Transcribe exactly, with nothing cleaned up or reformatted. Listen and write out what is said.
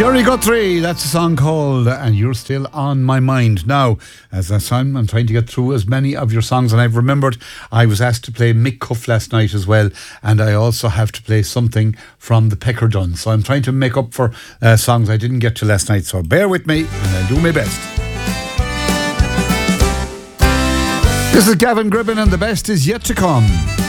Jerry Guthrie, that's a song called And You're Still On My Mind. Now, as I I'm, I'm trying to get through as many of your songs, and I've remembered I was asked to play Mick Cuff last night as well, and I also have to play something from the Pecker Dun. So I'm trying to make up for uh, songs I didn't get to last night, so bear with me and I'll do my best. This is Gavin Gribbin and the best is yet to come.